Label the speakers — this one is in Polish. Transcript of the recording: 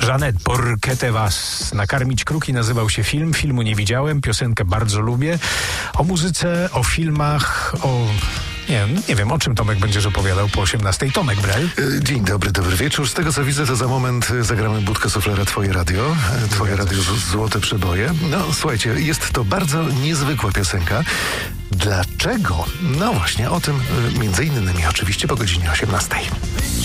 Speaker 1: Żanet, por qué te vas? Nakarmić kruki nazywał się film. Filmu nie widziałem, piosenkę bardzo lubię. O muzyce, o filmach, nie wiem, o czym Tomek będziesz opowiadał po 18:00. Tomek Brel.
Speaker 2: Dzień dobry, dobry wieczór. Z tego co widzę, to za moment zagramy Budkę Suflera Twoje Radio. Twoje Radio Złote Przeboje. No słuchajcie, jest to bardzo niezwykła piosenka. Dlaczego? No właśnie, o tym między innymi oczywiście po godzinie 18:00.